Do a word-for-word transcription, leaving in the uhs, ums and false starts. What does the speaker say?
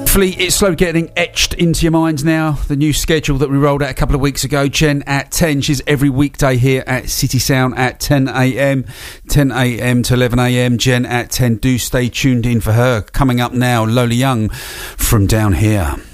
Hopefully it's slowly getting etched into your minds now. The new schedule that we rolled out a couple of weeks ago. Jen at ten. She's every weekday here at City Sound at ten a.m. ten a.m. to eleven a.m. Jen at ten. Do stay tuned in for her. Coming up now, Lola Young from Down Here.